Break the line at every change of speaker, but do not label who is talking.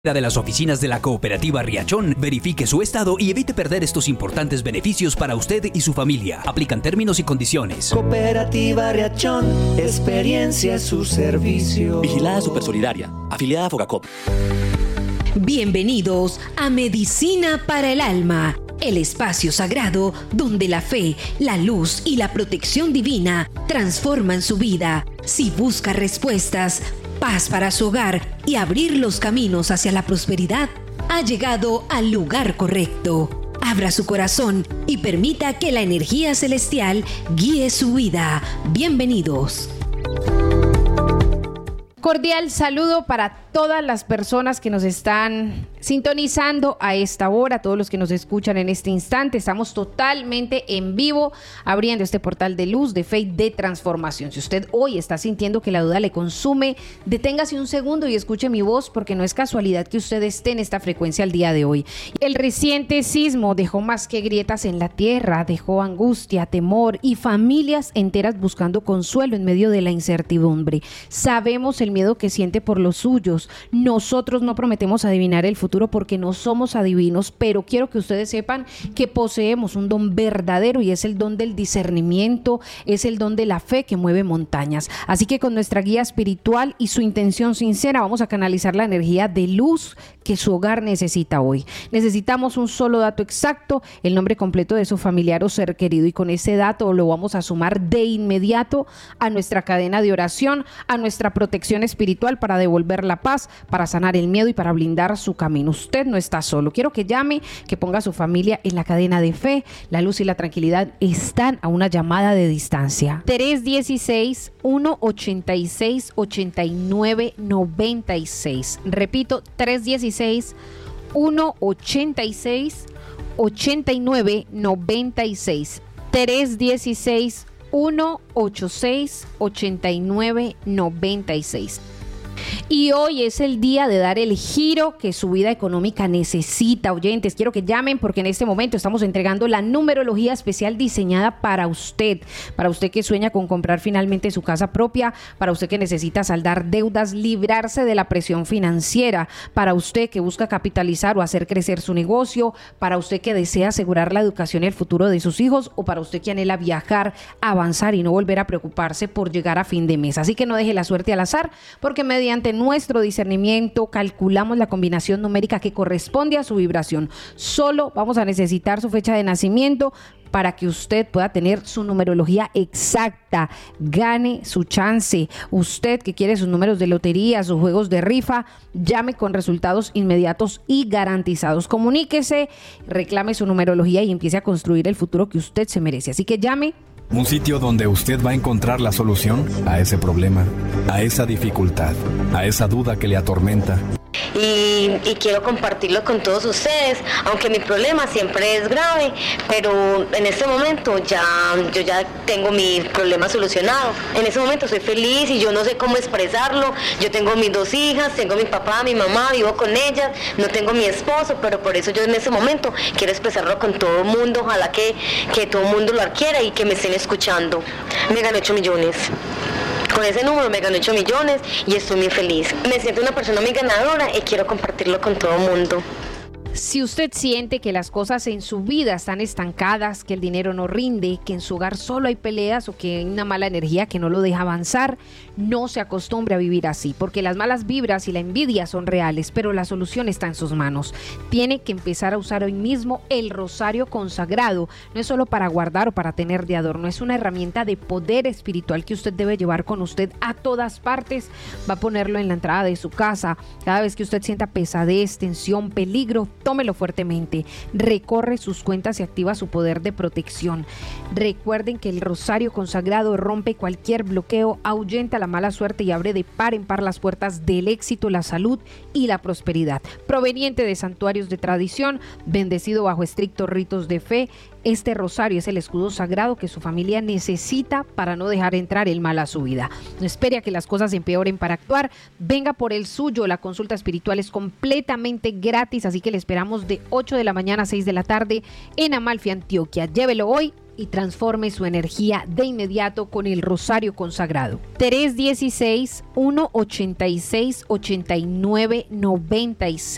de las oficinas de la Cooperativa Riachón, verifique su estado y evite perder estos importantes beneficios para usted y su familia. Aplican términos y condiciones.
Cooperativa Riachón, experiencia es su servicio.
Vigilada Supersolidaria, afiliada a Fogacop.
Bienvenidos a Medicina para el Alma, el espacio sagrado donde la fe, la luz y la protección divina transforman su vida. Si busca respuestas, paz para su hogar y abrir los caminos hacia la prosperidad, ha llegado al lugar correcto. Abra su corazón y permita que la energía celestial guíe su vida. Bienvenidos.
Cordial saludo para todas las personas que nos están sintonizando a esta hora, todos los que nos escuchan en este instante. Estamos totalmente en vivo abriendo este portal de luz, de fe y de transformación. Si usted hoy está sintiendo que la duda le consume, deténgase un segundo y escuche mi voz, porque no es casualidad que usted esté en esta frecuencia el día de hoy. El reciente sismo dejó más que grietas en la tierra, dejó angustia, temor y familias enteras buscando consuelo en medio de la incertidumbre. Sabemos el miedo que siente por los suyos. Nosotros no prometemos adivinar el futuro porque no somos adivinos, pero quiero que ustedes sepan que poseemos un don verdadero y es el don del discernimiento, es el don de la fe que mueve montañas. Así que con nuestra guía espiritual y su intención sincera vamos a canalizar la energía de luz que su hogar necesita hoy. Necesitamos un solo dato exacto, el nombre completo de su familiar o ser querido, y con ese dato lo vamos a sumar de inmediato a nuestra cadena de oración, a nuestra protección espiritual para devolver la paz, para sanar el miedo y para blindar su camino. Usted no está solo. Quiero que llame, que ponga a su familia en la cadena de fe. La luz y la tranquilidad están a una llamada de distancia. 316-186-8996. Repito, 316-186-8996. 316-186-8996. Y hoy es el día de dar el giro que su vida económica necesita. Oyentes, quiero que llamen porque en este momento estamos entregando la numerología especial diseñada para usted que sueña con comprar finalmente su casa propia, para usted que necesita saldar deudas, librarse de la presión financiera, para usted que busca capitalizar o hacer crecer su negocio, para usted que desea asegurar la educación y el futuro de sus hijos, o para usted que anhela viajar, avanzar y no volver a preocuparse por llegar a fin de mes. Así que no deje la suerte al azar, porque mediante nuestro discernimiento calculamos la combinación numérica que corresponde a su vibración. Solo vamos a necesitar su fecha de nacimiento para que usted pueda tener su numerología exacta. Gane su chance. Usted que quiere sus números de lotería, sus juegos de rifa, llame con resultados inmediatos y garantizados. Comuníquese, reclame su numerología y empiece a construir el futuro que usted se merece. Así que llame.
Un sitio donde usted va a encontrar la solución a ese problema, a esa dificultad, a esa duda que le atormenta.
Y quiero compartirlo con todos ustedes, aunque mi problema siempre es grave, pero en este momento yo ya tengo mi problema solucionado. En este momento soy feliz y yo no sé cómo expresarlo. Yo tengo mis 2 hijas, tengo mi papá, mi mamá, vivo con ellas, no tengo mi esposo, pero por eso yo en este momento quiero expresarlo con todo el mundo. Ojalá que todo el mundo lo adquiera y que me estén escuchando. Me gané 8 millones. Con ese número me gané 8 millones y estoy muy feliz. Me siento una persona muy ganadora y quiero compartirlo con todo el mundo.
Si usted siente que las cosas en su vida están estancadas, que el dinero no rinde, que en su hogar solo hay peleas o que hay una mala energía que no lo deja avanzar, no se acostumbre a vivir así, porque las malas vibras y la envidia son reales, pero la solución está en sus manos. Tiene que empezar a usar hoy mismo el rosario consagrado. No es solo para guardar o para tener de adorno, es una herramienta de poder espiritual que usted debe llevar con usted a todas partes. Va a ponerlo en la entrada de su casa. Cada vez que usted sienta pesadez, tensión, peligro, tómelo fuertemente, recorre sus cuentas y activa su poder de protección. Recuerden que el rosario consagrado rompe cualquier bloqueo, ahuyenta la mala suerte y abre de par en par las puertas del éxito, la salud y la prosperidad. Proveniente de santuarios de tradición, bendecido bajo estrictos ritos de fe, este rosario es el escudo sagrado que su familia necesita para no dejar entrar el mal a su vida. No espere a que las cosas empeoren para actuar. Venga por el suyo. La consulta espiritual es completamente gratis, así que le esperamos de 8 de la mañana a 6 de la tarde en Amalfi, Antioquia. Llévelo hoy y transforme su energía de inmediato con el rosario consagrado. 316-186-8996.